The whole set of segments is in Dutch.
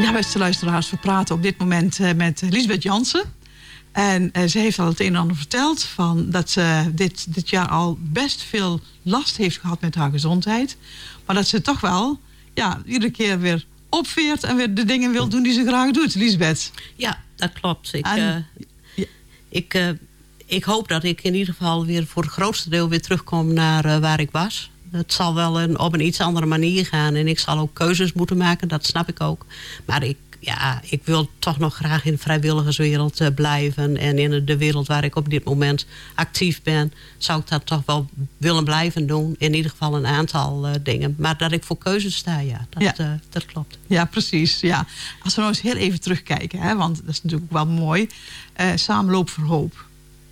Ja, beste luisteraars, we praten op dit moment met Liesbeth Jansen. En ze heeft al het een en ander verteld van dat ze dit jaar al best veel last heeft gehad met haar gezondheid. Maar dat ze toch wel iedere keer weer opveert en weer de dingen wil doen die ze graag doet. Liesbeth. Ja, dat klopt. Ik hoop dat ik in ieder geval weer voor het grootste deel weer terugkom naar waar ik was. Het zal wel op een iets andere manier gaan. En ik zal ook keuzes moeten maken, dat snap ik ook. Maar ik wil toch nog graag in de vrijwilligerswereld blijven. En in de wereld waar ik op dit moment actief ben, zou ik dat toch wel willen blijven doen. In ieder geval een aantal dingen. Maar dat ik voor keuzes sta, dat klopt. Ja, precies. Ja. Als we nou eens heel even terugkijken, hè, want dat is natuurlijk ook wel mooi. Samenloop voor Hoop.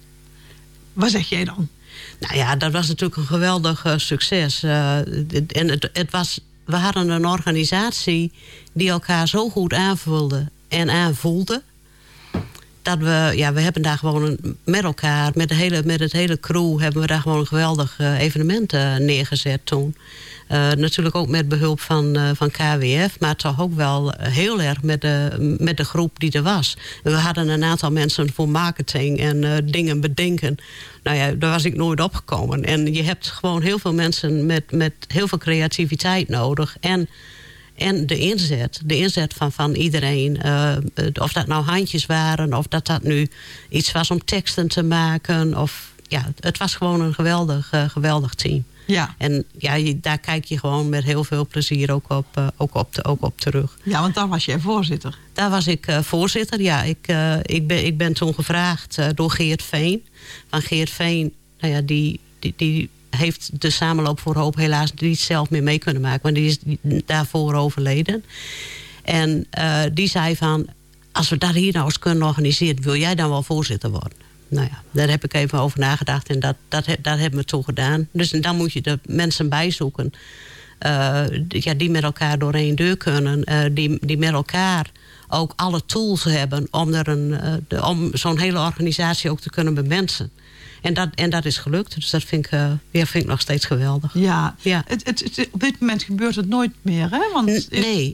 Wat zeg jij dan? Nou ja, dat was natuurlijk een geweldig succes. En we hadden een organisatie die elkaar zo goed aanvulde en aanvoelde. Dat we hebben daar gewoon met elkaar, met het hele crew, hebben we daar gewoon een geweldig evenement neergezet toen. Natuurlijk ook met behulp van KWF, maar toch ook wel heel erg met de groep die er was. We hadden een aantal mensen voor marketing en dingen bedenken. Nou ja, daar was ik nooit opgekomen. En je hebt gewoon heel veel mensen met heel veel creativiteit nodig. En de inzet van iedereen. Of dat nou handjes waren, of dat nu iets was om teksten te maken. Het was gewoon een geweldig team. Ja. En daar kijk je gewoon met heel veel plezier ook op terug. Ja, want daar was jij voorzitter. Daar was ik voorzitter, ja. Ik ben toen gevraagd door Geert Veen. Van Geert Veen, die heeft de Samenloop voor Hoop helaas niet zelf meer mee kunnen maken. Want die is daarvoor overleden. En die zei van, als we dat hier nou eens kunnen organiseren, wil jij dan wel voorzitter worden? Nou ja, daar heb ik even over nagedacht en dat hebben we toen gedaan. Dus dan moet je de mensen bijzoeken die met elkaar door één deur kunnen. Die met elkaar ook alle tools hebben om zo'n hele organisatie ook te kunnen bemensen. En dat is gelukt. Dus dat vind ik nog steeds geweldig. Ja. Op dit moment gebeurt het nooit meer, hè? Want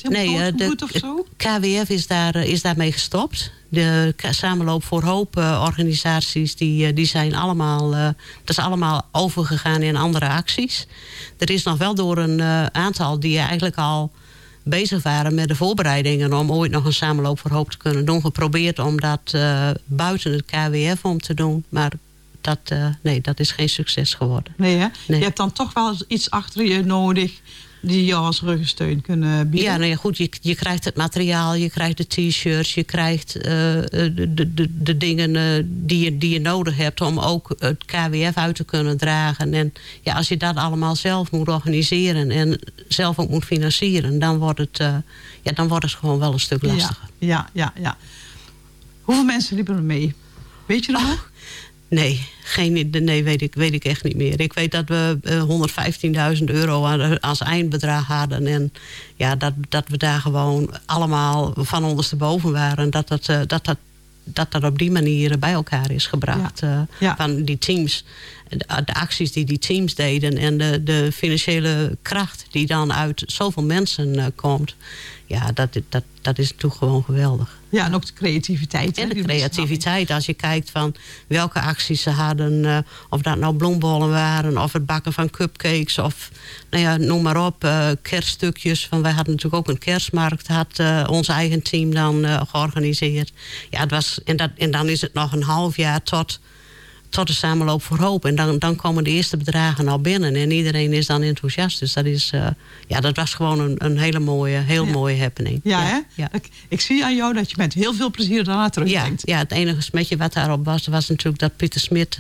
KWF is daarmee gestopt. De Samenloop voor Hoop organisaties die zijn allemaal, dat is allemaal overgegaan in andere acties. Er is nog wel door een aantal die eigenlijk al bezig waren met de voorbereidingen om ooit nog een Samenloop voor Hoop te kunnen doen, geprobeerd om dat buiten het KWF om te doen. Maar dat is geen succes geworden. Nee, hè? Nee. Je hebt dan toch wel iets achter je nodig die jou als ruggensteun kunnen bieden. Ja, goed, je krijgt het materiaal, je krijgt de t-shirts, je krijgt de dingen die je nodig hebt om ook het KWF uit te kunnen dragen. En als je dat allemaal zelf moet organiseren en zelf ook moet financieren, dan wordt het gewoon wel een stuk lastiger. Ja. Hoeveel mensen liepen er mee? Weet je dat nog? Nee, weet ik echt niet meer. Ik weet dat we €115.000 als eindbedrag hadden. En dat we daar gewoon allemaal van ondersteboven waren. Dat op die manier bij elkaar is gebracht. Van die teams. De acties die teams deden. En de financiële kracht die dan uit zoveel mensen komt. Ja, dat is natuurlijk gewoon geweldig. Ja, en ook de creativiteit. En de creativiteit, als je kijkt van welke acties ze hadden. Of dat nou bloembollen waren, of het bakken van cupcakes. Of noem maar op, kerststukjes. Wij hadden natuurlijk ook een kerstmarkt. Had ons eigen team dan georganiseerd. Ja, het was, en dan is het nog een half jaar tot de Samenloop voor Hoop. En dan komen de eerste bedragen al binnen. En iedereen is dan enthousiast. Dus dat was gewoon een hele mooie happening. Ja, hè? Ja. Ik zie aan jou dat je met heel veel plezier daarna terugdenkt. Ja, het enige smetje wat daarop was natuurlijk dat Pieter Smit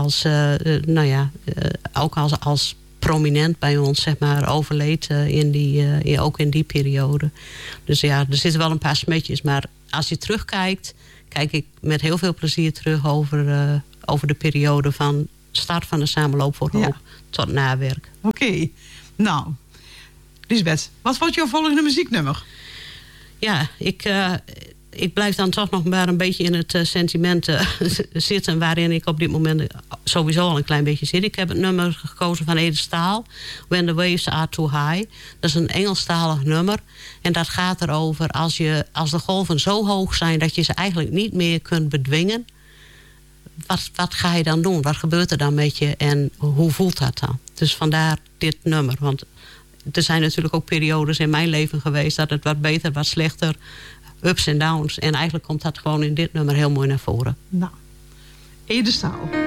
ook als prominent bij ons, zeg maar, overleed ook in die periode. Dus er zitten wel een paar smetjes. Maar als je terugkijkt, kijk ik met heel veel plezier terug over de periode van start van de Samenloop voor Hoop tot nawerk. Oké. Nou, Liesbeth, wat wordt jouw volgende muzieknummer? Ja, ik blijf dan toch nog maar een beetje in het sentiment zitten... waarin ik op dit moment sowieso al een klein beetje zit. Ik heb het nummer gekozen van Ede Staal. When the Waves Are Too High. Dat is een Engelstalig nummer. En dat gaat erover als de golven zo hoog zijn... dat je ze eigenlijk niet meer kunt bedwingen... Wat ga je dan doen? Wat gebeurt er dan met je? En hoe voelt dat dan? Dus vandaar dit nummer. Want er zijn natuurlijk ook periodes in mijn leven geweest... dat het wat beter, wat slechter, ups en downs. En eigenlijk komt dat gewoon in dit nummer heel mooi naar voren. Nou, Ede Staal.